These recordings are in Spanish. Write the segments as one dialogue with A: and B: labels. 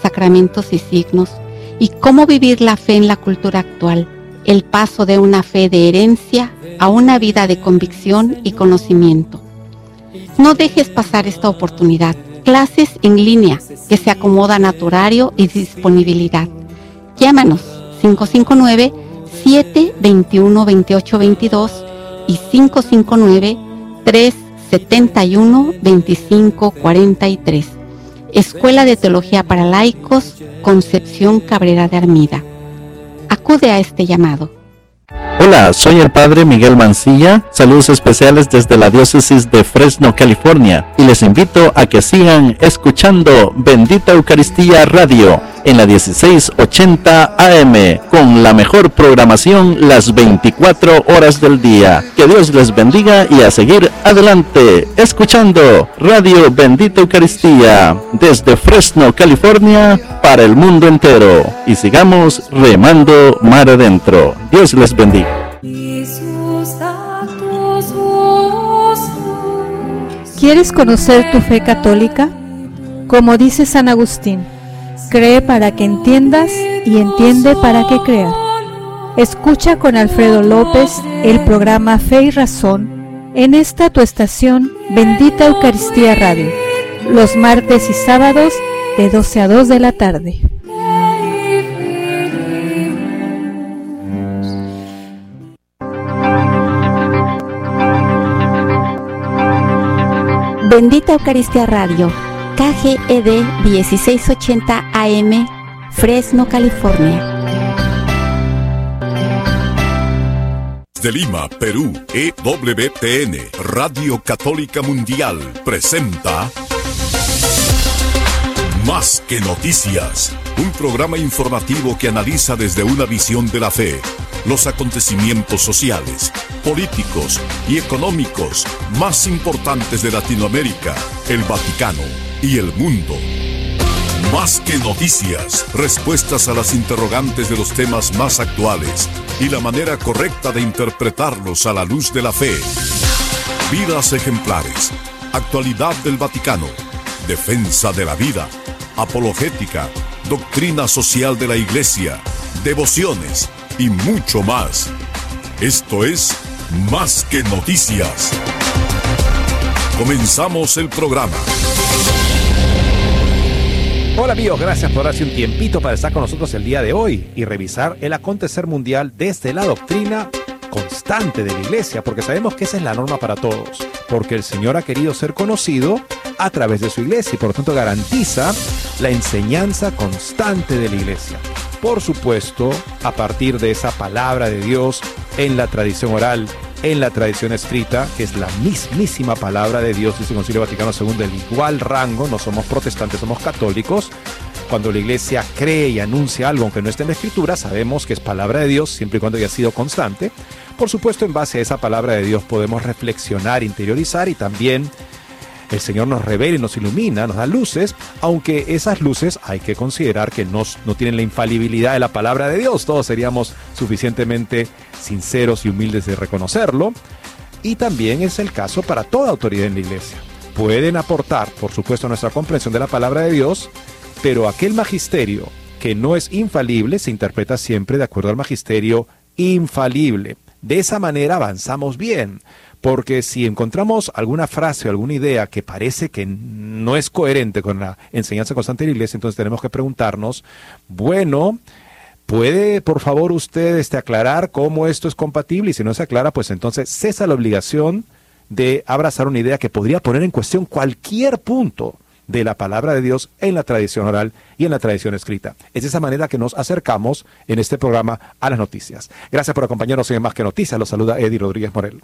A: sacramentos y signos, y cómo vivir la fe en la cultura actual, el paso de una fe de herencia a una vida de convicción y conocimiento. No dejes pasar esta oportunidad. Clases en línea que se acomodan a tu horario y disponibilidad. Llámanos 559-721-2822 y 559-371-2543. Escuela de Teología para Laicos, Concepción Cabrera de Armida. Acude a este llamado.
B: Hola, soy el Padre Miguel Mancilla, saludos especiales desde la Diócesis de Fresno, California, y les invito a que sigan escuchando Bendita Eucaristía Radio en la 1680 AM, con la mejor programación las 24 horas del día. Que Dios les bendiga y a seguir adelante, escuchando Radio Bendita Eucaristía desde Fresno, California, para el mundo entero. Y sigamos remando mar adentro. Dios les bendiga.
C: ¿Quieres conocer tu fe católica? Como dice San Agustín, cree para que entiendas y entiende para que creas. Escucha con Alfredo López el programa Fe y Razón en esta tu estación Bendita Eucaristía Radio, los martes y sábados de 12 a 2 de la tarde.
A: Bendita Eucaristía Radio, KGED 1680 AM, Fresno, California.
D: De Lima, Perú, EWTN, Radio Católica Mundial, presenta Más que Noticias, un programa informativo que analiza desde una visión de la fe los acontecimientos sociales, políticos y económicos más importantes de Latinoamérica, el Vaticano y el mundo. Más que noticias, respuestas a las interrogantes de los temas más actuales y la manera correcta de interpretarlos a la luz de la fe. Vidas ejemplares, actualidad del Vaticano, defensa de la vida, apologética, doctrina social de la Iglesia, devociones y mucho más. Esto es Más que Noticias. Comenzamos el programa.
E: Hola amigos, gracias por darse un tiempito para estar con nosotros el día de hoy y revisar el acontecer mundial desde la doctrina constante de la Iglesia, porque sabemos que esa es la norma para todos, porque el Señor ha querido ser conocido a través de su Iglesia y por lo tanto garantiza la enseñanza constante de la Iglesia. Por supuesto, a partir de esa palabra de Dios en la tradición oral, en la tradición escrita, que es la mismísima palabra de Dios, dice el Concilio Vaticano II, del igual rango. No somos protestantes, somos católicos. Cuando la Iglesia cree y anuncia algo, aunque no esté en la Escritura, sabemos que es palabra de Dios, siempre y cuando haya sido constante. Por supuesto, en base a esa palabra de Dios podemos reflexionar, interiorizar, y también el Señor nos revela y nos ilumina, nos da luces, aunque esas luces hay que considerar que no tienen la infalibilidad de la palabra de Dios. Todos seríamos suficientemente sinceros y humildes de reconocerlo. Y también es el caso para toda autoridad en la Iglesia. Pueden aportar, por supuesto, nuestra comprensión de la palabra de Dios, pero aquel magisterio que no es infalible se interpreta siempre de acuerdo al magisterio infalible. De esa manera avanzamos bien. Porque si encontramos alguna frase o alguna idea que parece que no es coherente con la enseñanza constante de la Iglesia, entonces tenemos que preguntarnos, bueno, ¿puede por favor usted aclarar cómo esto es compatible? Y si no se aclara, pues entonces cesa la obligación de abrazar una idea que podría poner en cuestión cualquier punto de la palabra de Dios en la tradición oral y en la tradición escrita. Es de esa manera que nos acercamos en este programa a las noticias. Gracias por acompañarnos en Más que Noticias. Los saluda Eddie Rodríguez Morel.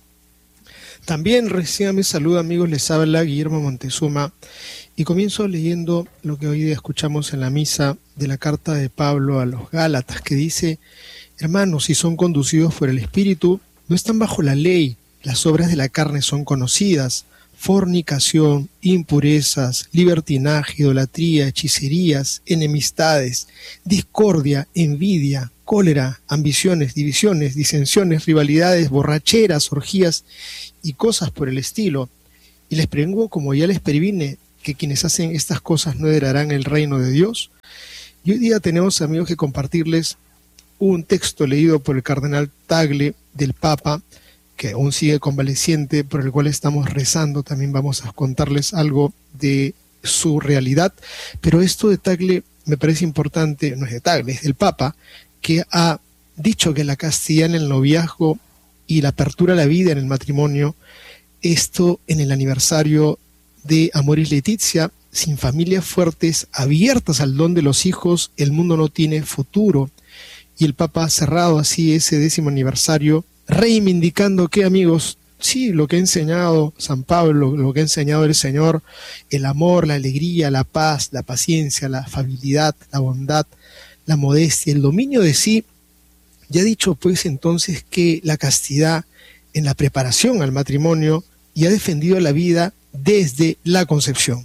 F: También reciban mi saludo, amigos, les habla Guillermo Montezuma y comienzo leyendo lo que hoy día escuchamos en la misa de la carta de Pablo a los Gálatas, que dice: hermanos, si son conducidos por el Espíritu, no están bajo la ley. Las obras de la carne son conocidas: fornicación, impurezas, libertinaje, idolatría, hechicerías, enemistades, discordia, envidia, cólera, ambiciones, divisiones, disensiones, rivalidades, borracheras, orgías y cosas por el estilo. Y les prevengo, como ya les previne, que quienes hacen estas cosas no heredarán el reino de Dios? Y hoy día tenemos, amigos, que compartirles un texto leído por el cardenal Tagle del Papa, que aún sigue convaleciente, por el cual estamos rezando. También vamos a contarles algo de su realidad, pero esto de Tagle me parece importante, no es de Tagle, es del Papa, que ha dicho que la castidad en el noviazgo y la apertura a la vida en el matrimonio, esto en el aniversario de Amoris Laetitia, sin familias fuertes, abiertas al don de los hijos, el mundo no tiene futuro. Y el Papa ha cerrado así ese 10º aniversario, reivindicando que, amigos, sí, lo que ha enseñado San Pablo, lo que ha enseñado el Señor, el amor, la alegría, la paz, la paciencia, la afabilidad, la bondad, la modestia, el dominio de sí. Ya ha dicho pues entonces que la castidad en la preparación al matrimonio, y ha defendido la vida desde la concepción.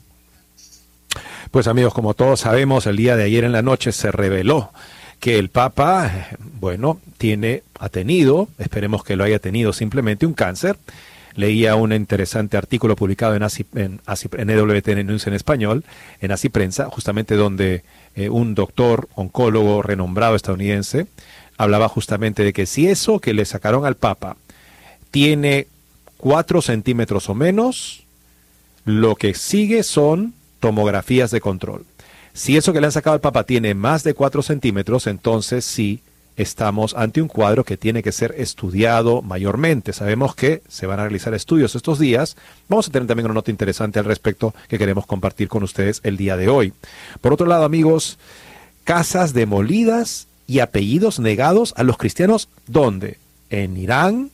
E: Pues amigos, como todos sabemos, el día de ayer en la noche se reveló que el Papa, ha tenido, esperemos que lo haya tenido, simplemente un cáncer. Leía un interesante artículo publicado en EWTN News en español, en Así Prensa, justamente donde un doctor oncólogo renombrado estadounidense hablaba justamente de que si eso que le sacaron al Papa tiene 4 centímetros o menos, lo que sigue son tomografías de control. Si eso que le han sacado al Papa tiene más de 4 centímetros, entonces sí estamos ante un cuadro que tiene que ser estudiado mayormente. Sabemos que se van a realizar estudios estos días. Vamos a tener también una nota interesante al respecto que queremos compartir con ustedes el día de hoy. Por otro lado, amigos, casas demolidas y apellidos negados a los cristianos, ¿dónde? En Irán,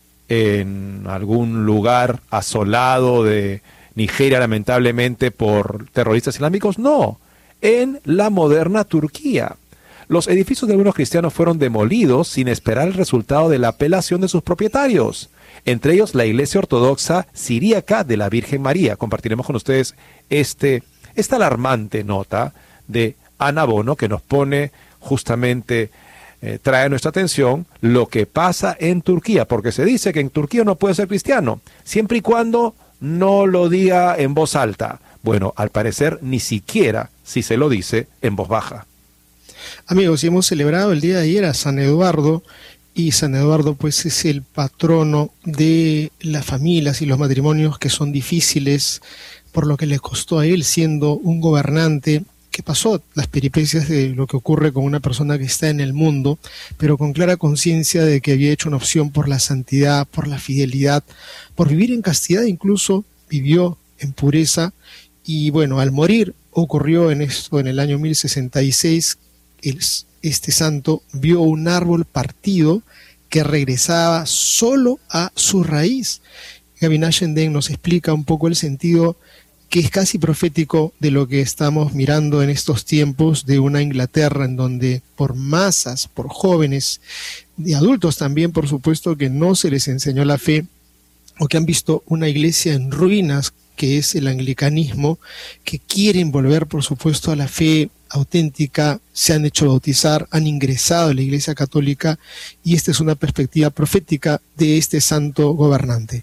E: en algún lugar asolado de Nigeria, lamentablemente, por terroristas islámicos. No, en la moderna Turquía. Los edificios de algunos cristianos fueron demolidos sin esperar el resultado de la apelación de sus propietarios, entre ellos la Iglesia Ortodoxa Siríaca de la Virgen María. Compartiremos con ustedes esta alarmante nota de Ana Bono, que nos pone justamente, trae a nuestra atención lo que pasa en Turquía, porque se dice que en Turquía no puede ser cristiano, siempre y cuando no lo diga en voz alta. Bueno, al parecer ni siquiera si se lo dice en voz baja.
F: Amigos, y hemos celebrado el día de ayer a San Eduardo, y San Eduardo pues es el patrono de las familias y los matrimonios que son difíciles, por lo que le costó a él, siendo un gobernante que pasó las peripecias de lo que ocurre con una persona que está en el mundo, pero con clara conciencia de que había hecho una opción por la santidad, por la fidelidad, por vivir en castidad. Incluso vivió en pureza, y bueno, al morir ocurrió en el año 1066, este santo vio un árbol partido que regresaba solo a su raíz. Gavin Ashenden nos explica un poco el sentido, que es casi profético, de lo que estamos mirando en estos tiempos de una Inglaterra en donde por masas, por jóvenes y adultos también, por supuesto, que no se les enseñó la fe, o que han visto una iglesia en ruinas, que es el anglicanismo, que quieren volver, por supuesto, a la fe auténtica, se han hecho bautizar, han ingresado a la Iglesia Católica, y esta es una perspectiva profética de este santo gobernante.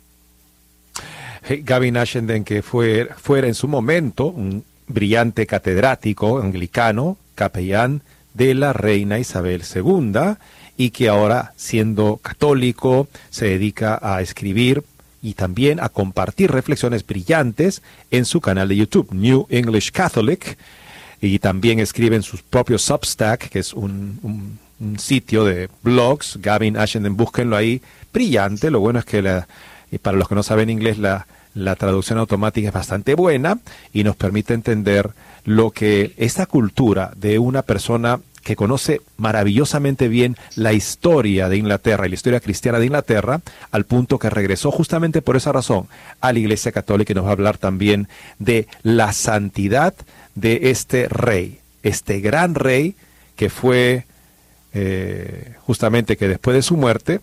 E: Gavin Ashenden, que fuera en su momento un brillante catedrático anglicano, capellán de la reina Isabel II, y que ahora, siendo católico, se dedica a escribir y también a compartir reflexiones brillantes en su canal de YouTube, New English Catholic, y también escribe en su propio Substack, que es un sitio de blogs. Gavin Ashenden, búsquenlo ahí, brillante. Lo bueno es que y para los que no saben inglés, la traducción automática es bastante buena y nos permite entender lo que esta cultura de una persona que conoce maravillosamente bien la historia de Inglaterra y la historia cristiana de Inglaterra, al punto que regresó justamente por esa razón a la Iglesia Católica, y nos va a hablar también de la santidad de este rey, este gran rey que fue justamente, que después de su muerte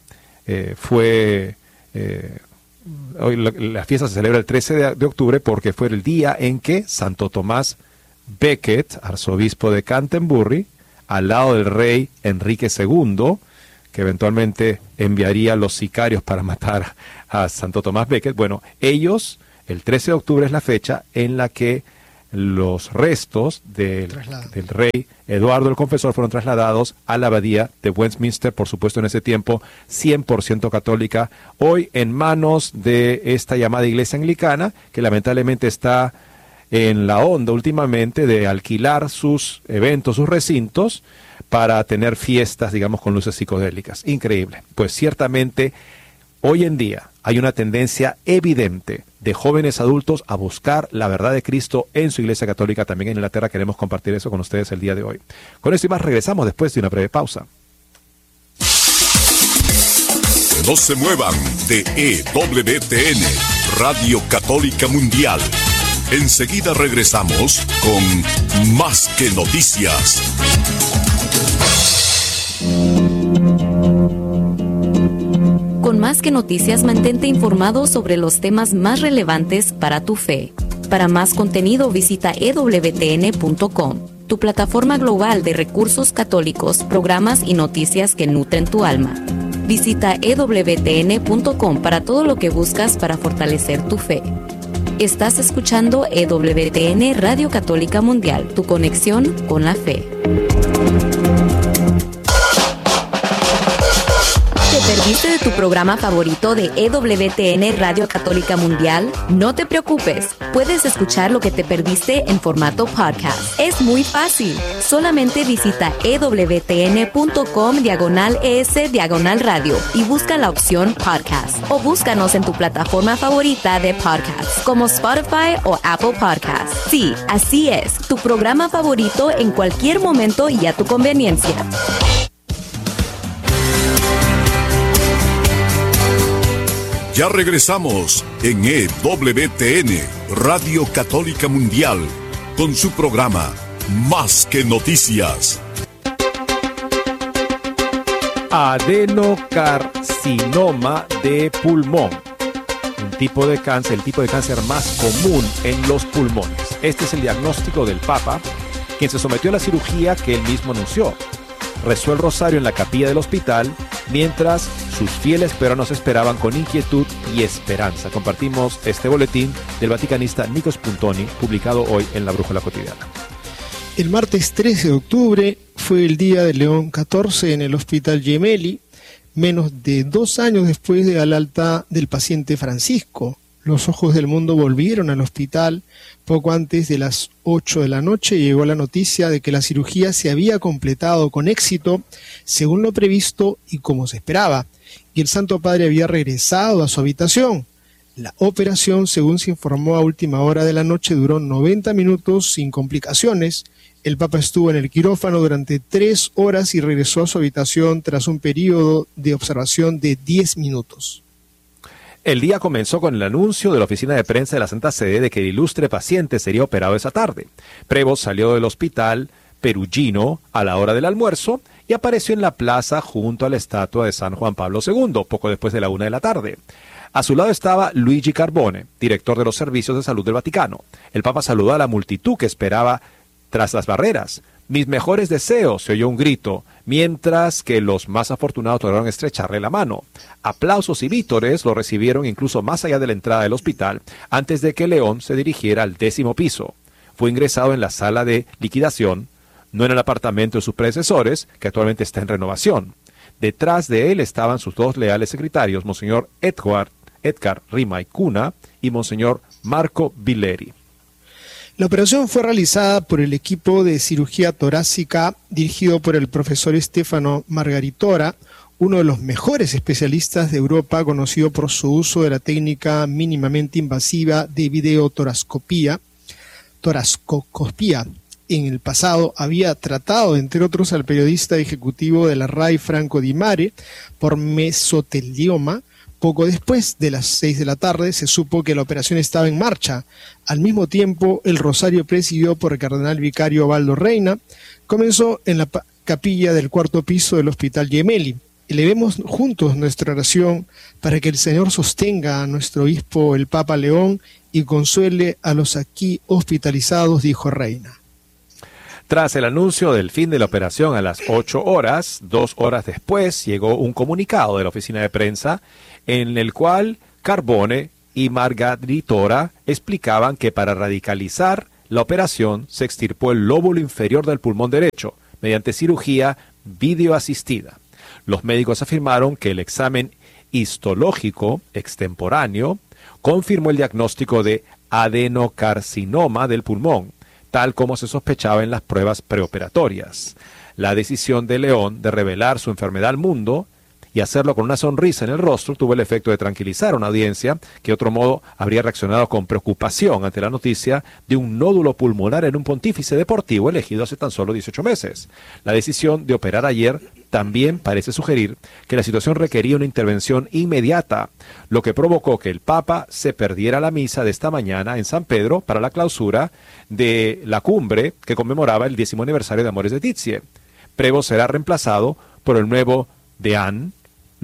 E: hoy la fiesta se celebra el 13 de octubre porque fue el día en que Santo Tomás Becket, arzobispo de Canterbury, al lado del rey Enrique II, que eventualmente enviaría a los sicarios para matar a Santo Tomás Becket, bueno, ellos El 13 de octubre es la fecha en la que los restos del rey Eduardo el Confesor fueron trasladados a la abadía de Westminster, por supuesto en ese tiempo 100% católica, hoy en manos de esta llamada iglesia anglicana, que lamentablemente está en la onda últimamente de alquilar sus eventos, sus recintos, para tener fiestas, digamos, con luces psicodélicas. Increíble. Pues ciertamente hoy en día hay una tendencia evidente de jóvenes adultos a buscar la verdad de Cristo en su iglesia católica, también en Inglaterra. Queremos compartir eso con ustedes el día de hoy. Con esto y más regresamos después de una breve pausa.
D: No se muevan de EWTN, Radio Católica Mundial. Enseguida regresamos con Más que Noticias.
G: Con Más que Noticias, mantente informado sobre los temas más relevantes para tu fe. Para más contenido, visita ewtn.com, tu plataforma global de recursos católicos, programas y noticias que nutren tu alma. Visita ewtn.com para todo lo que buscas para fortalecer tu fe. Estás escuchando EWTN Radio Católica Mundial, tu conexión con la fe. ¿Te perdiste de tu programa favorito de EWTN Radio Católica Mundial? No te preocupes, puedes escuchar lo que te perdiste en formato podcast. Es muy fácil, solamente visita ewtn.com/es/radio y busca la opción podcast. O búscanos en tu plataforma favorita de podcast, como Spotify o Apple Podcasts. Sí, así es, tu programa favorito en cualquier momento y a tu conveniencia.
D: Ya regresamos en EWTN, Radio Católica Mundial, con su programa Más que Noticias.
E: Adenocarcinoma de pulmón. El tipo de cáncer más común en los pulmones. Este es el diagnóstico del Papa, quien se sometió a la cirugía que él mismo anunció. Rezó el rosario en la capilla del hospital, mientras sus fieles peruanos esperaban con inquietud y esperanza. Compartimos este boletín del vaticanista Nikos Puntoni, publicado hoy en La Brújula Cotidiana.
F: El martes 13 de octubre fue el día de León XIV en el Hospital Gemelli, menos de 2 años después del alta del paciente Francisco. Los ojos del mundo volvieron al hospital. Poco antes de las 8 de la noche llegó la noticia de que la cirugía se había completado con éxito, según lo previsto y como se esperaba, y el Santo Padre había regresado a su habitación. La operación, según se informó a última hora de la noche, duró 90 minutos sin complicaciones. El Papa estuvo en el quirófano durante 3 horas y regresó a su habitación tras un periodo de observación de 10 minutos.
E: El día comenzó con el anuncio de la oficina de prensa de la Santa Sede de que el ilustre paciente sería operado esa tarde. Prevost salió del hospital Perugino a la hora del almuerzo y apareció en la plaza junto a la estatua de San Juan Pablo II, poco después de la 1 de la tarde. A su lado estaba Luigi Carbone, director de los servicios de salud del Vaticano. El Papa saludó a la multitud que esperaba tras las barreras. «Mis mejores deseos», se oyó un grito, mientras que los más afortunados lograron estrecharle la mano. Aplausos y vítores lo recibieron incluso más allá de la entrada del hospital, antes de que León se dirigiera al 10º piso. Fue ingresado en la sala de liquidación, no en el apartamento de sus predecesores, que actualmente está en renovación. Detrás de él estaban sus 2 leales secretarios, Monseñor Edgar Rimay Cuna y Monseñor Marco Villeri.
F: La operación fue realizada por el equipo de cirugía torácica dirigido por el profesor Stefano Margaritora, uno de los mejores especialistas de Europa, conocido por su uso de la técnica mínimamente invasiva de videotorascoscopía. En el pasado había tratado, entre otros, al periodista ejecutivo de la RAI Franco Di Mare por mesotelioma. Poco después de las 6 de la tarde se supo que la operación estaba en marcha. Al mismo tiempo, el rosario presidido por el cardenal vicario Baldo Reina comenzó en la capilla del 4º piso del Hospital Gemelli. Elevemos juntos nuestra oración para que el Señor sostenga a nuestro obispo, el Papa León, y consuele a los aquí hospitalizados, dijo Reina.
E: Tras el anuncio del fin de la operación a las 8 horas, 2 horas después llegó un comunicado de la oficina de prensa en el cual Carbone y Margaritora explicaban que para radicalizar la operación se extirpó el lóbulo inferior del pulmón derecho mediante cirugía videoasistida. Los médicos afirmaron que el examen histológico extemporáneo confirmó el diagnóstico de adenocarcinoma del pulmón, tal como se sospechaba en las pruebas preoperatorias. La decisión de León de revelar su enfermedad al mundo y hacerlo con una sonrisa en el rostro tuvo el efecto de tranquilizar a una audiencia que de otro modo habría reaccionado con preocupación ante la noticia de un nódulo pulmonar en un pontífice deportivo elegido hace tan solo 18 meses. La decisión de operar ayer también parece sugerir que la situación requería una intervención inmediata, lo que provocó que el Papa se perdiera la misa de esta mañana en San Pedro para la clausura de la cumbre que conmemoraba el 10º aniversario de Amores de Tizie. Prevost será reemplazado por el nuevo deán,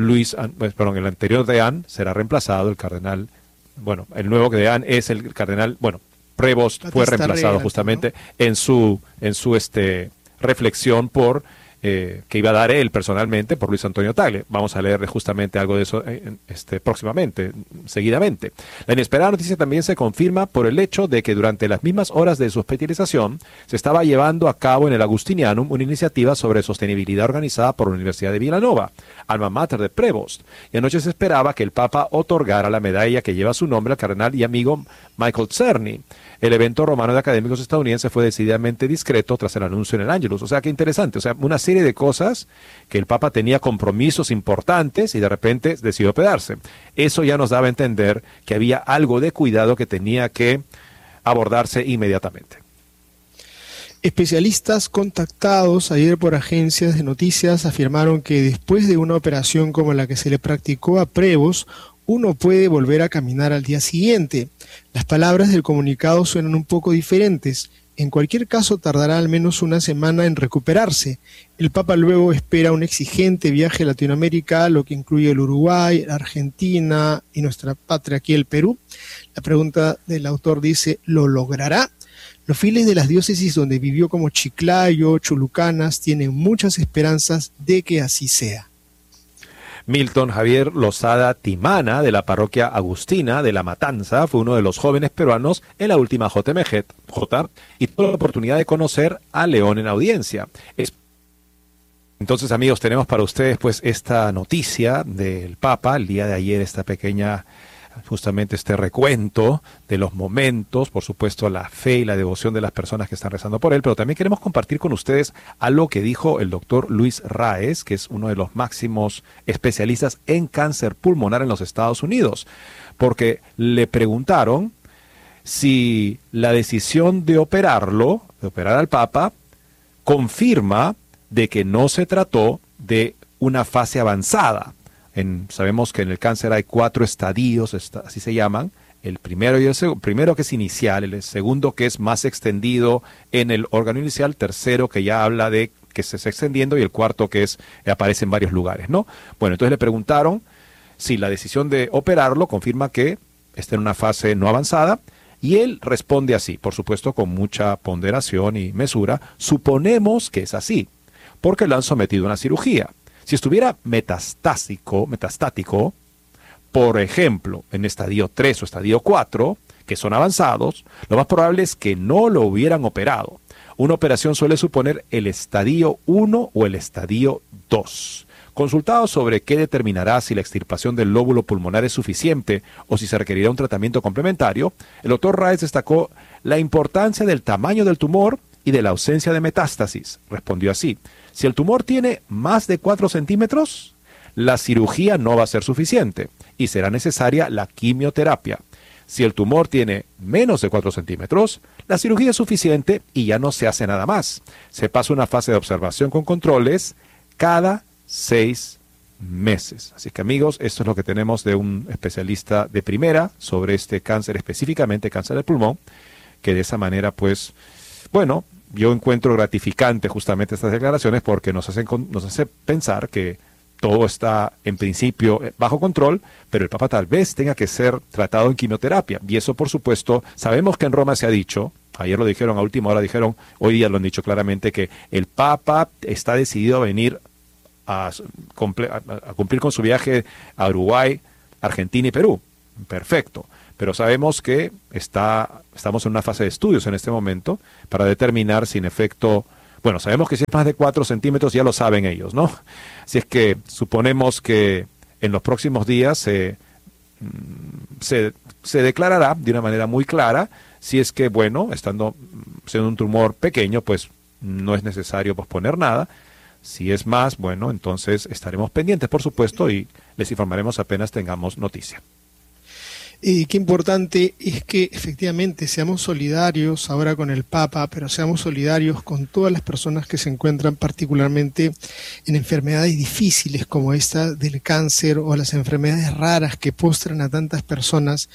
E: el anterior deán será reemplazado, el cardenal, el nuevo deán es el cardenal, Prevost fue reemplazado justamente, ¿no?, en su reflexión que iba a dar él personalmente por Luis Antonio Tagle. Vamos a leer justamente algo de eso próximamente, seguidamente. La inesperada noticia también se confirma por el hecho de que durante las mismas horas de su hospitalización se estaba llevando a cabo en el Agustinianum una iniciativa sobre sostenibilidad organizada por la Universidad de Villanova, alma mater de Prevost, y anoche se esperaba que el Papa otorgara la medalla que lleva su nombre al cardenal y amigo Michael Czerny. El evento romano de académicos estadounidenses fue decididamente discreto tras el anuncio en el Angelus. O sea, qué interesante. O sea, una serie de cosas que el Papa tenía compromisos importantes y de repente decidió hospedarse. Eso ya nos daba a entender que había algo de cuidado que tenía que abordarse inmediatamente.
F: Especialistas contactados ayer por agencias de noticias afirmaron que después de una operación como la que se le practicó a Prevost, uno puede volver a caminar al día siguiente. Las palabras del comunicado suenan un poco diferentes. En cualquier caso, tardará al menos una semana en recuperarse. El Papa luego espera un exigente viaje a Latinoamérica, lo que incluye el Uruguay, la Argentina y nuestra patria aquí, el Perú. La pregunta del autor dice, ¿lo logrará? Los fieles de las diócesis donde vivió como Chiclayo, Chulucanas, tienen muchas esperanzas de que así sea.
E: Milton Javier Lozada Timana, de la parroquia agustina de La Matanza, fue uno de los jóvenes peruanos en la última JMJ y tuvo la oportunidad de conocer a León en audiencia. Entonces, amigos, tenemos para ustedes pues esta noticia del Papa, el día de ayer, esta pequeña, justamente este recuento de los momentos, por supuesto la fe y la devoción de las personas que están rezando por él, pero también queremos compartir con ustedes algo que dijo el doctor Luis Raez, que es uno de los máximos especialistas en cáncer pulmonar en los Estados Unidos, porque le preguntaron si la decisión de operar al Papa, confirma de que no se trató de una fase avanzada. Sabemos que en el cáncer hay 4 estadios, así se llaman. El primero primero que es inicial, el segundo que es más extendido en el órgano inicial, tercero que ya habla de que se está extendiendo y el cuarto que aparece en varios lugares, ¿no? Bueno, entonces le preguntaron si la decisión de operarlo confirma que está en una fase no avanzada y él responde así, por supuesto con mucha ponderación y mesura, suponemos que es así, porque lo han sometido a una cirugía. Si estuviera metastático, por ejemplo, en estadio 3 o estadio 4, que son avanzados, lo más probable es que no lo hubieran operado. Una operación suele suponer el estadio 1 o el estadio 2. Consultado sobre qué determinará si la extirpación del lóbulo pulmonar es suficiente o si se requerirá un tratamiento complementario, el doctor Raez destacó la importancia del tamaño del tumor y de la ausencia de metástasis. Respondió así: si el tumor tiene más de 4 centímetros, la cirugía no va a ser suficiente y será necesaria la quimioterapia. Si el tumor tiene menos de 4 centímetros, la cirugía es suficiente y ya no se hace nada más. Se pasa una fase de observación con controles cada 6 meses. Así que, amigos, esto es lo que tenemos de un especialista de primera sobre este cáncer, específicamente cáncer del pulmón, que de esa manera, pues, bueno, yo encuentro gratificante justamente estas declaraciones porque nos hace pensar que todo está en principio bajo control, pero el Papa tal vez tenga que ser tratado en quimioterapia. Y eso, por supuesto, sabemos que en Roma se ha dicho, ayer lo dijeron, a última hora dijeron, hoy día lo han dicho claramente, que el Papa está decidido a venir a cumplir con su viaje a Uruguay, Argentina y Perú. perfecto. Pero sabemos que estamos en una fase de estudios en este momento para determinar si en efecto, bueno, sabemos que si es más de 4 centímetros ya lo saben ellos, ¿no? Si es que suponemos que en los próximos días se declarará de una manera muy clara si es que, bueno, siendo un tumor pequeño, pues no es necesario posponer nada. Si es más, bueno, entonces estaremos pendientes, por supuesto, y les informaremos apenas tengamos noticia.
F: Qué importante es que efectivamente seamos solidarios ahora con el Papa, pero seamos solidarios con todas las personas que se encuentran particularmente en enfermedades difíciles como esta del cáncer o las enfermedades raras que postran a tantas personas.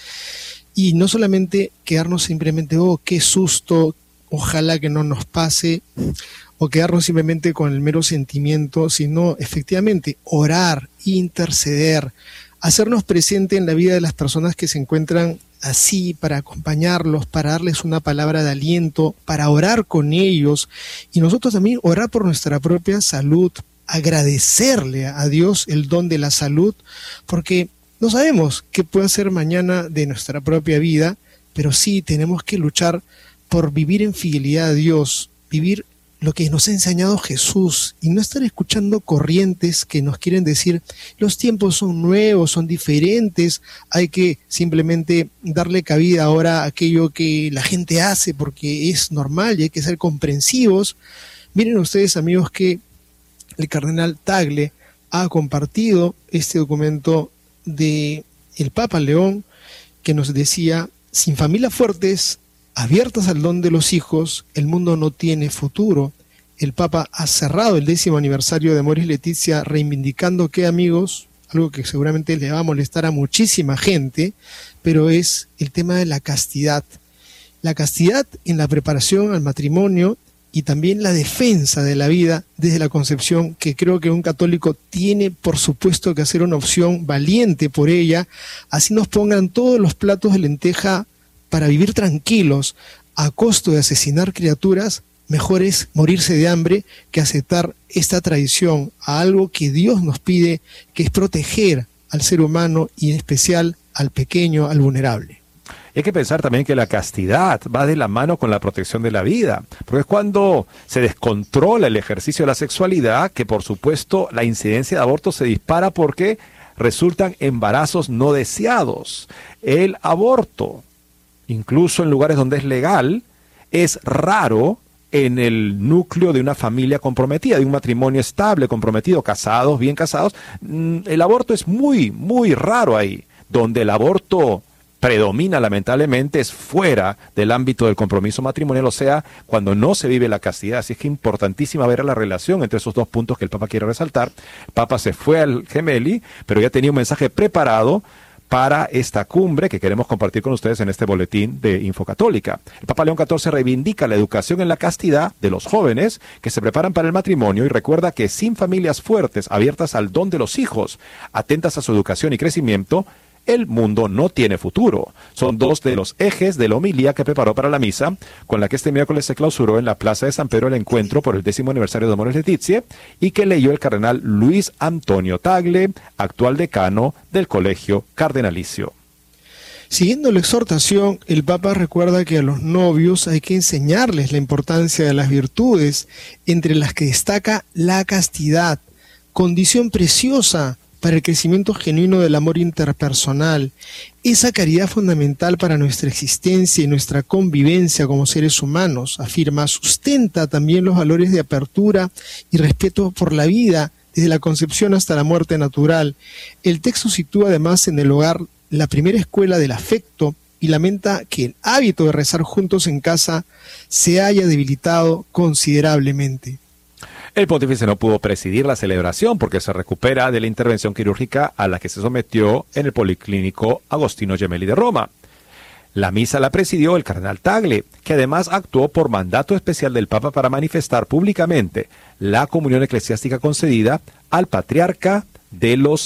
F: Y no solamente quedarnos simplemente, oh, qué susto, ojalá que no nos pase, o quedarnos simplemente con el mero sentimiento, sino efectivamente orar, interceder, hacernos presente en la vida de las personas que se encuentran así, para acompañarlos, para darles una palabra de aliento, para orar con ellos, y nosotros también orar por nuestra propia salud, agradecerle a Dios el don de la salud, porque no sabemos qué puede hacer mañana de nuestra propia vida, pero sí tenemos que luchar por vivir en fidelidad a Dios, vivir lo que nos ha enseñado Jesús y no estar escuchando corrientes que nos quieren decir los tiempos son nuevos, son diferentes, hay que simplemente darle cabida ahora a aquello que la gente hace porque es normal y hay que ser comprensivos. Miren ustedes, amigos, que el cardenal Tagle ha compartido este documento de el Papa León que nos decía: sin familias fuertes, abiertas al don de los hijos, el mundo no tiene futuro. El Papa ha cerrado el 10º aniversario de Amoris Laetitia reivindicando que, amigos, algo que seguramente le va a molestar a muchísima gente, pero es el tema de la castidad. La castidad en la preparación al matrimonio y también la defensa de la vida desde la concepción, que creo que un católico tiene, por supuesto, que hacer una opción valiente por ella, así nos pongan todos los platos de lenteja para vivir tranquilos a costo de asesinar criaturas. Mejor es morirse de hambre que aceptar esta traición a algo que Dios nos pide, que es proteger al ser humano y en especial al pequeño, al vulnerable.
E: Hay que pensar también que la castidad va de la mano con la protección de la vida, porque es cuando se descontrola el ejercicio de la sexualidad que, por supuesto, la incidencia de aborto se dispara porque resultan embarazos no deseados. El aborto, incluso en lugares donde es legal, es raro en el núcleo de una familia comprometida, de un matrimonio estable, comprometido, casados, bien casados. El aborto es muy, muy raro ahí. Donde el aborto predomina, lamentablemente, es fuera del ámbito del compromiso matrimonial, o sea, cuando no se vive la castidad. Así es que es importantísima ver la relación entre esos dos puntos que el Papa quiere resaltar. El Papa se fue al Gemelli, pero ya tenía un mensaje preparado para esta cumbre que queremos compartir con ustedes en este boletín de Infocatólica. El Papa León XIV reivindica la educación en la castidad de los jóvenes que se preparan para el matrimonio y recuerda que sin familias fuertes, abiertas al don de los hijos, atentas a su educación y crecimiento, el mundo no tiene futuro. Son dos de los ejes de la homilía que preparó para la misa, con la que este miércoles se clausuró en la Plaza de San Pedro el encuentro por el 10º aniversario de Amoris Laetitia, y que leyó el cardenal Luis Antonio Tagle, actual decano del Colegio Cardenalicio.
F: Siguiendo la exhortación, el Papa recuerda que a los novios hay que enseñarles la importancia de las virtudes, entre las que destaca la castidad, condición preciosa para el crecimiento genuino del amor interpersonal, esa caridad fundamental para nuestra existencia y nuestra convivencia como seres humanos, afirma, sustenta también los valores de apertura y respeto por la vida, desde la concepción hasta la muerte natural. El texto sitúa además en el hogar la primera escuela del afecto y lamenta que el hábito de rezar juntos en casa se haya debilitado considerablemente.
E: El pontífice no pudo presidir la celebración porque se recupera de la intervención quirúrgica a la que se sometió en el Policlínico Agostino Gemelli de Roma. La misa la presidió el cardenal Tagle, que además actuó por mandato especial del Papa para manifestar públicamente la comunión eclesiástica concedida al patriarca de los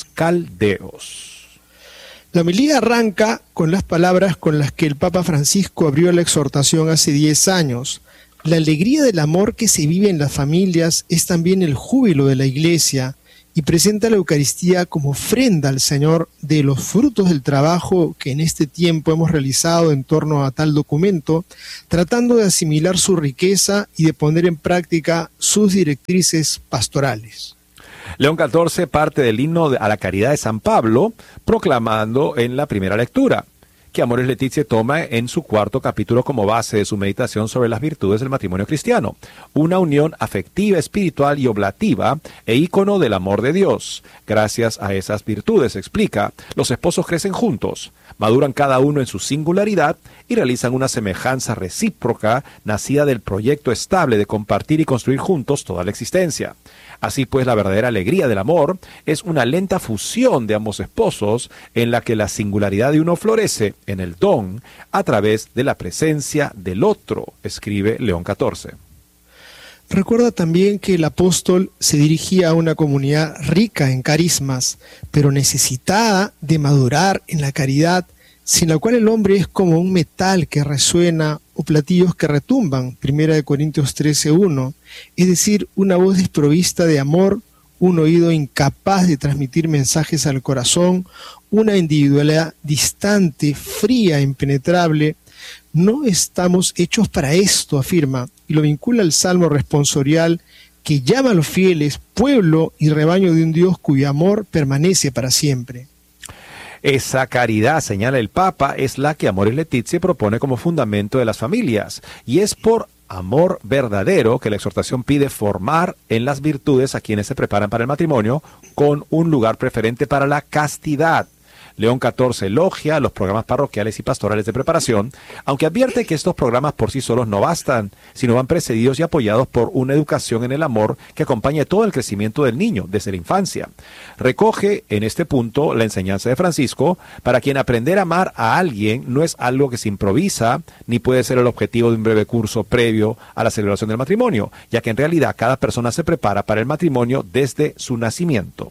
E: caldeos.
F: La homilía arranca con las palabras con las que el Papa Francisco abrió la exhortación hace 10 años. La alegría del amor que se vive en las familias es también el júbilo de la Iglesia, y presenta la Eucaristía como ofrenda al Señor de los frutos del trabajo que en este tiempo hemos realizado en torno a tal documento, tratando de asimilar su riqueza y de poner en práctica sus directrices pastorales.
E: León XIV parte del himno a la caridad de San Pablo, proclamando en la primera lectura que Amoris Laetitia toma en su cuarto capítulo como base de su meditación sobre las virtudes del matrimonio cristiano, una unión afectiva, espiritual y oblativa e ícono del amor de Dios. Gracias a esas virtudes, explica, los esposos crecen juntos, maduran cada uno en su singularidad y realizan una semejanza recíproca nacida del proyecto estable de compartir y construir juntos toda la existencia. Así pues, la verdadera alegría del amor es una lenta fusión de ambos esposos en la que la singularidad de uno florece en el don a través de la presencia del otro, escribe León XIV.
F: Recuerda también que el apóstol se dirigía a una comunidad rica en carismas, pero necesitada de madurar en la caridad, sin la cual el hombre es como un metal que resuena o platillos que retumban, 1 Corintios 13:1, es decir, una voz desprovista de amor, un oído incapaz de transmitir mensajes al corazón, una individualidad distante, fría, impenetrable. No estamos hechos para esto, afirma, y lo vincula al Salmo responsorial que llama a los fieles pueblo y rebaño de un Dios cuyo amor permanece para siempre.
E: Esa caridad, señala el Papa, es la que Amoris Laetitia propone como fundamento de las familias, y es por amor verdadero que la exhortación pide formar en las virtudes a quienes se preparan para el matrimonio, con un lugar preferente para la castidad. León XIV elogia los programas parroquiales y pastorales de preparación, aunque advierte que estos programas por sí solos no bastan, sino van precedidos y apoyados por una educación en el amor que acompañe todo el crecimiento del niño desde la infancia. Recoge en este punto la enseñanza de Francisco, para quien aprender a amar a alguien no es algo que se improvisa, ni puede ser el objetivo de un breve curso previo a la celebración del matrimonio, ya que en realidad cada persona se prepara para el matrimonio desde su nacimiento.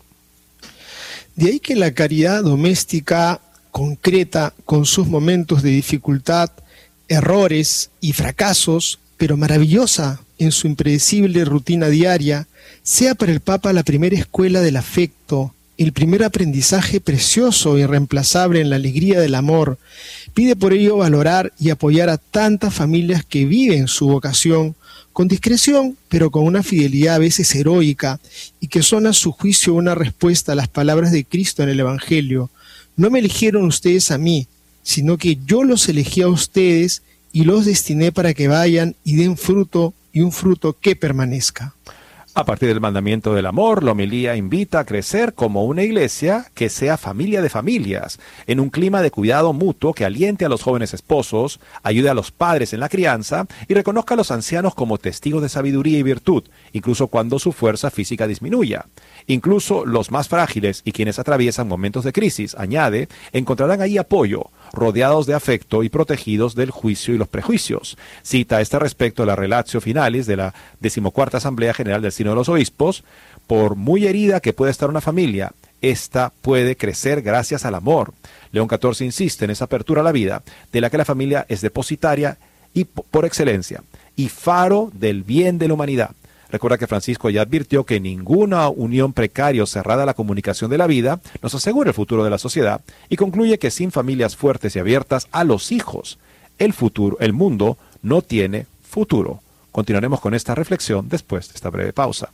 F: De ahí que la caridad doméstica, concreta, con sus momentos de dificultad, errores y fracasos, pero maravillosa en su impredecible rutina diaria, sea para el Papa la primera escuela del afecto, el primer aprendizaje precioso e irreemplazable en la alegría del amor. Pide por ello valorar y apoyar a tantas familias que viven su vocación con discreción, pero con una fidelidad a veces heroica, y que son a su juicio una respuesta a las palabras de Cristo en el Evangelio. No me eligieron ustedes a mí, sino que yo los elegí a ustedes y los destiné para que vayan y den fruto, y un fruto que permanezca.
E: A partir del mandamiento del amor, la homilía invita a crecer como una iglesia que sea familia de familias, en un clima de cuidado mutuo que aliente a los jóvenes esposos, ayude a los padres en la crianza y reconozca a los ancianos como testigos de sabiduría y virtud, incluso cuando su fuerza física disminuya. Incluso los más frágiles y quienes atraviesan momentos de crisis, añade, encontrarán ahí apoyo, rodeados de afecto y protegidos del juicio y los prejuicios. Cita a este respecto la Relatio Finalis de la 14ª Asamblea General del Sínodo de los Obispos: por muy herida que pueda estar una familia, esta puede crecer gracias al amor. León XIV insiste en esa apertura a la vida, de la que la familia es depositaria y por excelencia, y faro del bien de la humanidad. Recuerda que Francisco ya advirtió que ninguna unión precaria o cerrada a la comunicación de la vida nos asegura el futuro de la sociedad, y concluye que sin familias fuertes y abiertas a los hijos, el mundo no tiene futuro. Continuaremos con esta reflexión después de esta breve pausa.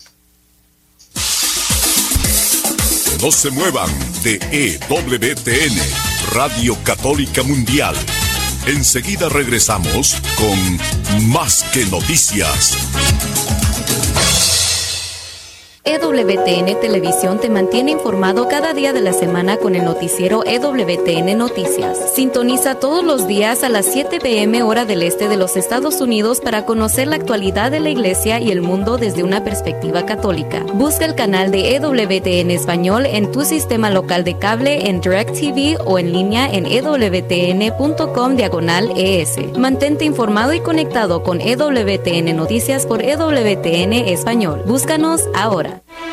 D: No se muevan de EWTN, Radio Católica Mundial. Enseguida regresamos con Más que Noticias.
G: EWTN Televisión te mantiene informado cada día de la semana con el noticiero EWTN Noticias. Sintoniza todos los días a las 7 p.m. hora del este de los Estados Unidos para conocer la actualidad de la Iglesia y el mundo desde una perspectiva católica. Busca el canal de EWTN Español en tu sistema local de cable, en DirecTV o en línea en ewtn.com/ES. Mantente informado y conectado con EWTN Noticias por EWTN Español. Búscanos ahora.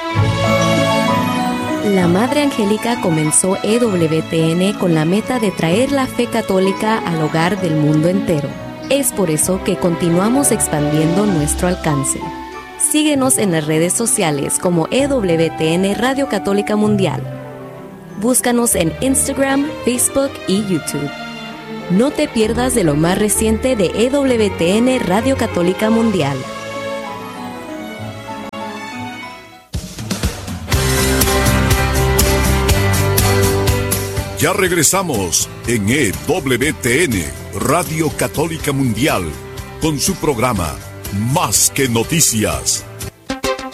G: La Madre Angélica comenzó EWTN con la meta de traer la fe católica al hogar del mundo entero. Es por eso que continuamos expandiendo nuestro alcance. Síguenos en las redes sociales como EWTN Radio Católica Mundial. Búscanos en Instagram, Facebook y YouTube. No te pierdas de lo más reciente de EWTN Radio Católica Mundial.
D: Ya regresamos en EWTN Radio Católica Mundial con su programa Más que Noticias.